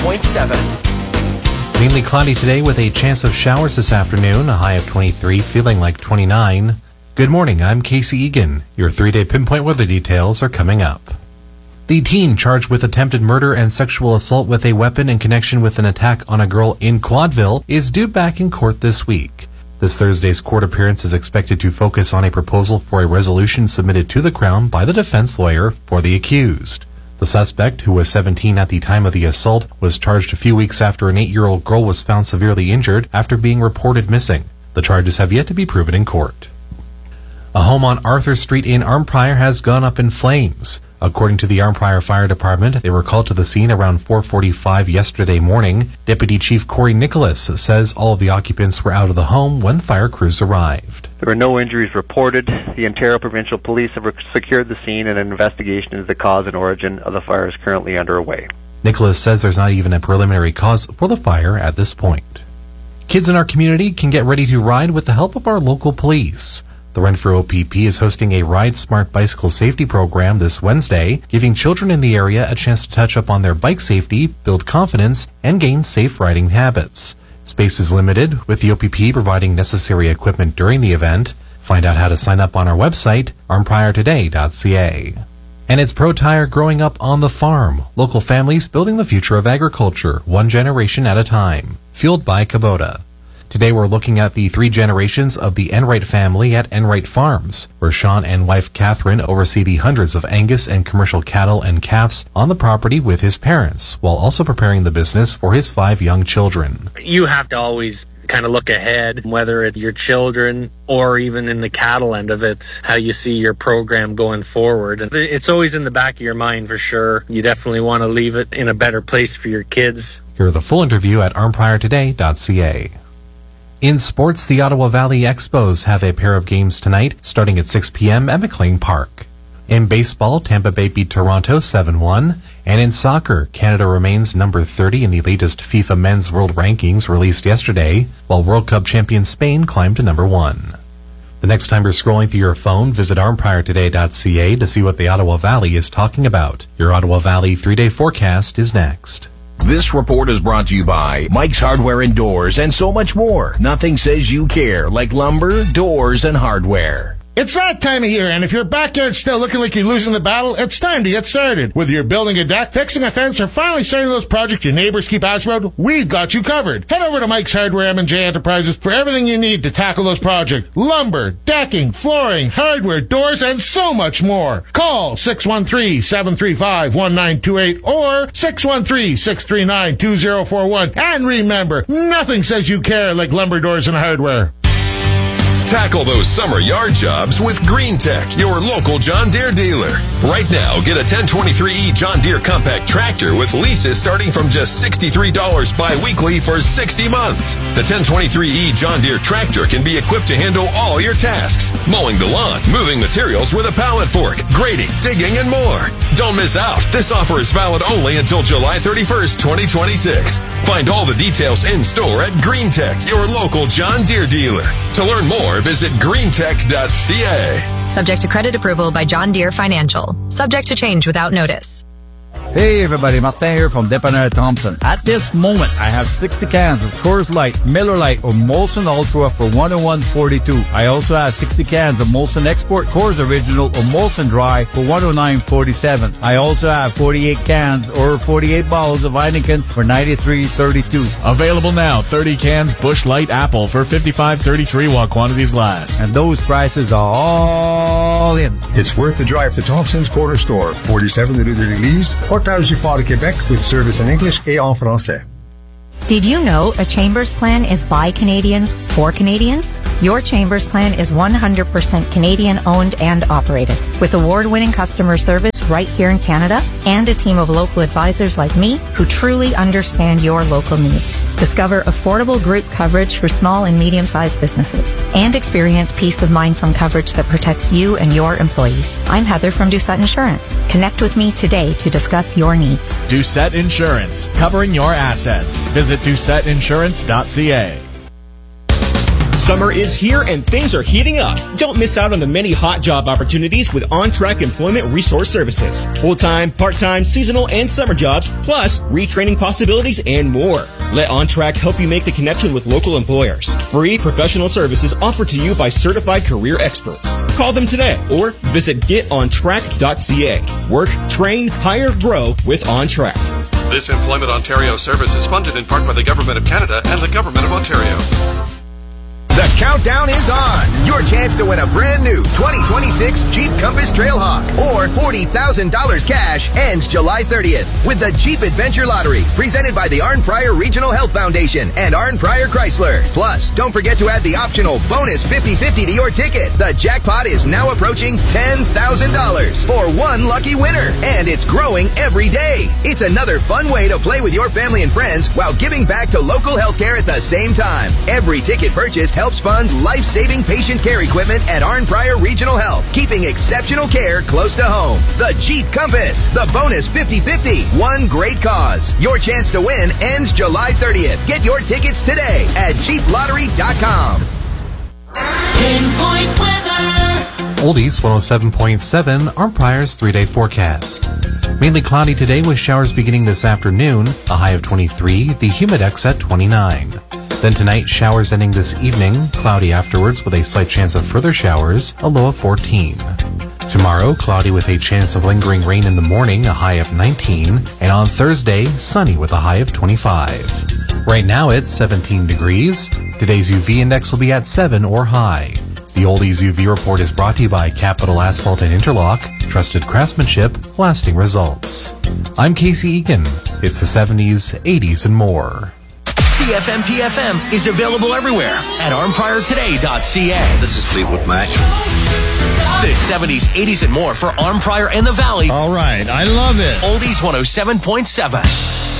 105.7. Mainly cloudy today with a chance of showers this afternoon, a high of 23, feeling like 29. Good morning, I'm Casey Egan. Your 3-day pinpoint weather details are coming up. The teen charged with attempted murder and sexual assault with a weapon in connection with an attack on a girl in Quadville is due back in court this week. This Thursday's court appearance is expected to focus on a proposal for a resolution submitted to the Crown by the defense lawyer for the accused. The suspect, who was 17 at the time of the assault, was charged a few weeks after an 8-year-old girl was found severely injured after being reported missing. The charges have yet to be proven in court. A home on Arthur Street in Arnprior has gone up in flames. According to the Arnprior Fire Department, they were called to the scene around 4:45 yesterday morning. Deputy Chief Corey Nicholas says all of the occupants were out of the home when fire crews arrived. There were no injuries reported. The Ontario Provincial Police have secured the scene, and an investigation into the cause and origin of the fire is currently underway. Nicholas says there's not even a preliminary cause for the fire at this point. Kids in our community can get ready to ride with the help of our local police. The Renfrew OPP is hosting a Ride Smart bicycle safety program this Wednesday, giving children in the area a chance to touch up on their bike safety, build confidence, and gain safe riding habits. Space is limited, with the OPP providing necessary equipment during the event. Find out how to sign up on our website, arnpriortoday.ca. And it's Pro Tire growing up on the farm. Local families building the future of agriculture, one generation at a time. Fueled by Kubota. Today we're looking at the 3 generations of the Enright family at Enright Farms, where Sean and wife Catherine oversee the hundreds of Angus and commercial cattle and calves on the property with his parents, while also preparing the business for his 5 young children. You have to always kind of look ahead, whether it's your children or even in the cattle end of it, how you see your program going forward. And it's always in the back of your mind for sure. You definitely want to leave it in a better place for your kids. Hear the full interview at arnpriortoday.ca. In sports, the Ottawa Valley Expos have a pair of games tonight, starting at 6 p.m. at McLean Park. In baseball, Tampa Bay beat Toronto 7-1. And in soccer, Canada remains number 30 in the latest FIFA Men's World Rankings released yesterday, while World Cup champion Spain climbed to number 1. The next time you're scrolling through your phone, visit arnpriortoday.ca to see what the Ottawa Valley is talking about. Your Ottawa Valley 3-day forecast is next. This report is brought to you by Mike's Hardware and Doors and so much more. Nothing says you care like lumber, doors, and hardware. It's that time of year, and if your backyard's still looking like you're losing the battle, it's time to get started. Whether you're building a deck, fixing a fence, or finally starting those projects your neighbors keep asking about, we've got you covered. Head over to Mike's Hardware M&J Enterprises for everything you need to tackle those projects. Lumber, decking, flooring, hardware, doors, and so much more. Call 613-735-1928 or 613-639-2041. And remember, nothing says you care like lumber, doors, and hardware. Tackle those summer yard jobs with Green Tech, your local John Deere dealer. Right now, get a 1023E John Deere compact tractor with leases starting from just $63 bi-weekly for 60 months. The 1023E John Deere tractor can be equipped to handle all your tasks. Mowing the lawn, moving materials with a pallet fork, grading, digging, and more. Don't miss out. This offer is valid only until July 31st, 2026. Find all the details in store at Green Tech, your local John Deere dealer. To learn more, visit greentech.ca. Subject to credit approval by John Deere Financial. Subject to change without notice. Hey everybody, Martin here from Dépanneur Thompson. At this moment, I have 60 cans of Coors Light, Miller Lite, or Molson Ultra for $101.42. I also have 60 cans of Molson Export Coors Original or Molson Dry for $109.47. I also have 48 cans or 48 bottles of Heineken for $93.32. Available now, 30 cans Busch Light Apple for $55.33 while quantities last. And those prices are all in. It's worth the drive to Thompson's Corner Store, 47 Rue de l'Église, Portage du Fort de Québec, with service in English et en français. Did you know a Chambers plan is by Canadians for Canadians? Your Chambers plan is 100% Canadian owned and operated, with award-winning customer service right here in Canada and a team of local advisors like me who truly understand your local needs. Discover affordable group coverage for small and medium-sized businesses and experience peace of mind from coverage that protects you and your employees. I'm Heather from Doucette Insurance. Connect with me today to discuss your needs. Doucette Insurance, covering your assets. Visit DoucetteInsurance.ca. Summer is here and things are heating up. Don't miss out on the many hot job opportunities with OnTrack Employment Resource Services. Full-time, part-time, seasonal, and summer jobs, plus retraining possibilities and more. Let OnTrack help you make the connection with local employers. Free professional services offered to you by certified career experts. Call them today or visit getontrack.ca. Work, train, hire, grow with OnTrack. This Employment Ontario service is funded in part by the Government of Canada and the Government of Ontario. The countdown is on. Your chance to win a brand new 2026 Jeep Compass Trailhawk or $40,000 cash ends July 30th with the Jeep Adventure Lottery presented by the Arn Pryor Regional Health Foundation and Arn Pryor Chrysler. Plus, don't forget to add the optional bonus 50/50 to your ticket. The jackpot is now approaching $10,000 for one lucky winner, and it's growing every day. It's another fun way to play with your family and friends while giving back to local healthcare at the same time. Every ticket purchased helps fund life-saving patient care equipment at Arn Pryor Regional Health, keeping exceptional care close to home. The Jeep Compass, the bonus 50/50, one great cause. Your chance to win ends July 30th. Get your tickets today at jeeplottery.com. Pinpoint weather. Oldies 107.7, Arn Pryor's 3-day forecast. Mainly cloudy today with showers beginning this afternoon, a high of 23, the humidex at 29. Then tonight, showers ending this evening, cloudy afterwards with a slight chance of further showers, a low of 14. Tomorrow, cloudy with a chance of lingering rain in the morning, a high of 19. And on Thursday, sunny with a high of 25. Right now, it's 17 degrees. Today's UV index will be at 7 or high. The Oldies UV report is brought to you by Capital Asphalt and Interlock, trusted craftsmanship, lasting results. I'm Casey Egan. It's the 70s, 80s, and more. CFMPFM is available everywhere at arnpriortoday.ca. This is Fleetwood Mac. The 70s, 80s, and more for Arn Pryor and the Valley. All right, I love it. Oldies 107.7.